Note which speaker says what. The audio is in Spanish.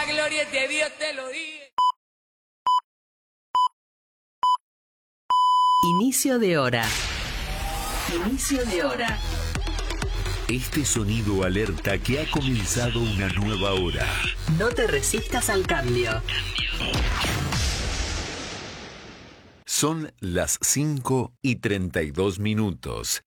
Speaker 1: gloria es de Dios, te lo dije.
Speaker 2: Inicio de hora. Inicio de hora.
Speaker 3: Este sonido alerta que ha comenzado una nueva hora.
Speaker 2: No te resistas al cambio.
Speaker 3: Son las 5:32.